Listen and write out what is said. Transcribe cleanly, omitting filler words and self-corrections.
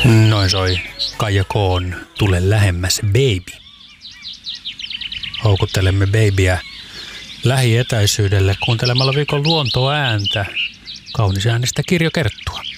Noin soi Kaija K:n Tule lähemmäs baby. Houkuttelemme babyä lähietäisyydelle kuuntelemalla viikon luontoääntä, kaunis äänestä Kirjo Kerttua.